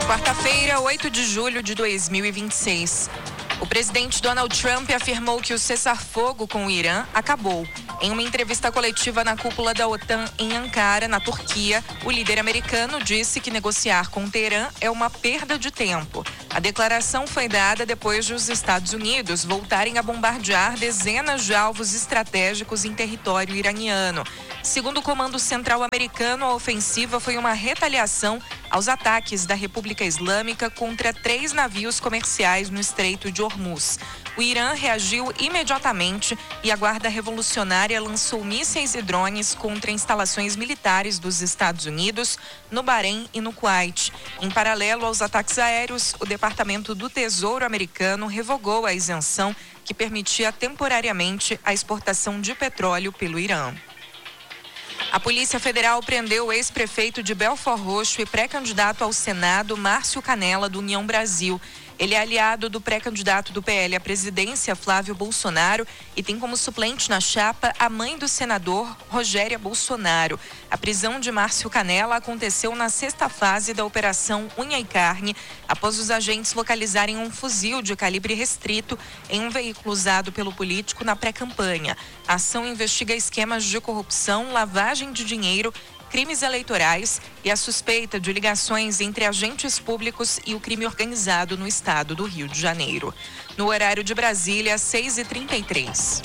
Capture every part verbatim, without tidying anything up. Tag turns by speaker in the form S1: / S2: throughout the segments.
S1: Quarta-feira, oito de julho de dois mil e vinte e seis. O presidente Donald Trump afirmou que o cessar-fogo com o Irã acabou. Em uma entrevista coletiva na cúpula da OTAN em Ankara, na Turquia, o líder americano disse que negociar com Teherã é uma perda de tempo. A declaração foi dada depois de os Estados Unidos voltarem a bombardear dezenas de alvos estratégicos em território iraniano. Segundo o Comando Central americano, a ofensiva foi uma retaliação aos ataques da República Islâmica contra três navios comerciais no Estreito de Hormuz. O Irã reagiu imediatamente e a Guarda Revolucionária lançou mísseis e drones contra instalações militares dos Estados Unidos, no Bahrein e no Kuwait. Em paralelo aos ataques aéreos, o Departamento do Tesouro americano revogou a isenção que permitia temporariamente a exportação de petróleo pelo Irã. A Polícia Federal prendeu o ex-prefeito de Belford Roxo e pré-candidato ao Senado, Márcio Canella, do União Brasil. Ele é aliado do pré-candidato do P L à presidência, Flávio Bolsonaro, e tem como suplente na chapa a mãe do senador, Rogéria Bolsonaro. A prisão de Márcio Canella aconteceu na sexta fase da Operação Unha e Carne, após os agentes localizarem um fuzil de calibre restrito em um veículo usado pelo político na pré-campanha. A ação investiga esquemas de corrupção, lavagem de dinheiro, crimes eleitorais e a suspeita de ligações entre agentes públicos e o crime organizado no estado do Rio de Janeiro. No horário de Brasília, seis e trinta e três.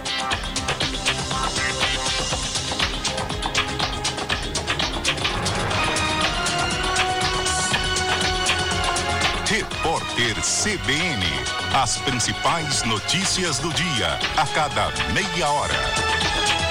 S2: Repórter C B N. As principais notícias do dia, a cada meia hora.